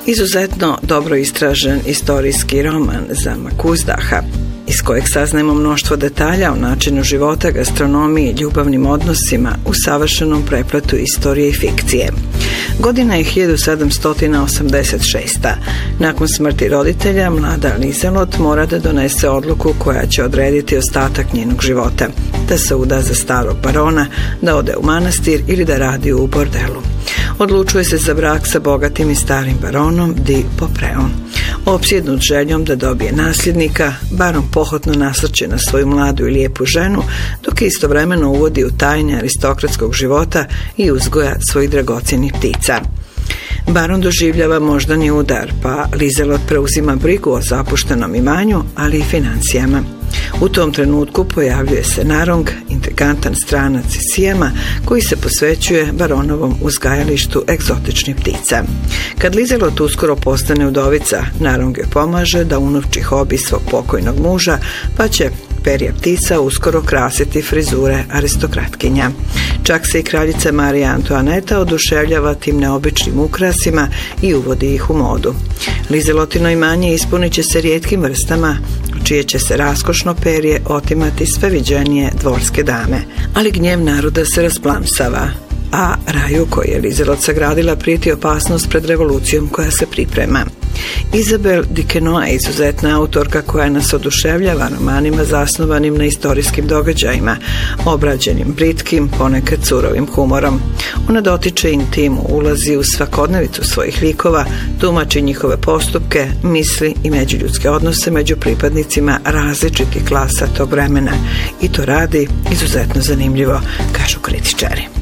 Izuzetno dobro istražen istorijski roman Zamak uzdaha, iz kojeg saznajemo mnoštvo detalja o načinu života, gastronomiji, ljubavnim odnosima u savršenom prepletu istorije i fikcije. Godina je 1786. Nakon smrti roditelja, mlada Lizelot mora da donese odluku koja će odrediti ostatak njenog života. Da se uda za starog barona, da ode u manastir ili da radi u bordelu. Odlučuje se za brak sa bogatim i starim baronom Di Poppreom. Opsjednut željom da dobije nasljednika, baron pohotno nasrće na svoju mladu i lijepu ženu, dok je istovremeno uvodi u tajne aristokratskog života i uzgoja svojih dragocjenih ptica. Baron doživljava moždani udar, pa Lizelot preuzima brigu o zapuštenom imanju, ali i financijama. U tom trenutku pojavljuje se Narong, intrigantan stranac iz Sijama, koji se posvećuje baronovom uzgajalištu egzotičnih ptica. Kad Lizelot uskoro postane udovica, Narong joj pomaže da unovči hobi svog pokojnog muža, pa će perje ptica uskoro krasiti frizure aristokratkinja. Čak se i kraljica Marija Antoaneta oduševljava tim neobičnim ukrasima i uvodi ih u modu. Lizelotino imanje ispunit će se rijetkim vrstama, čije će se raskošno perje otimati sve viđenije dvorske dame. Ali gnjev naroda se rasplamsava, a raju koji je Lizelot sagradila prijeti opasnost pred revolucijom koja se priprema. Isabelle Duquesnoy je izuzetna autorka koja nas oduševljava romanima zasnovanim na istorijskim događajima, obrađenim britkim, ponekad surovim humorom. Ona dotiče intimu, ulazi u svakodnevicu svojih likova, tumači njihove postupke, misli i međuljudske odnose među pripadnicima različitih klasa tog vremena. I to radi izuzetno zanimljivo, kažu kritičari.